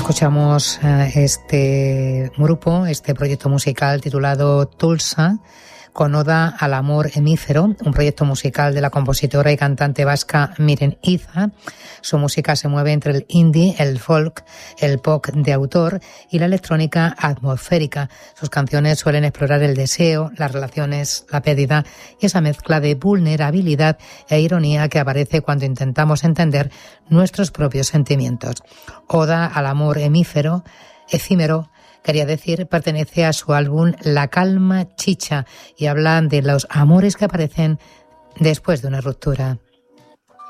Escuchamos este grupo, este proyecto musical titulado Tulsa, con Oda al amor hemífero, un proyecto musical de la compositora y cantante vasca Miren Iza. Su música se mueve entre el indie, el folk, el pop de autor y la electrónica atmosférica. Sus canciones suelen explorar el deseo, las relaciones, la pérdida y esa mezcla de vulnerabilidad e ironía que aparece cuando intentamos entender nuestros propios sentimientos. Oda al amor efímero, quería decir, pertenece a su álbum La Calma Chicha y habla de los amores que aparecen después de una ruptura.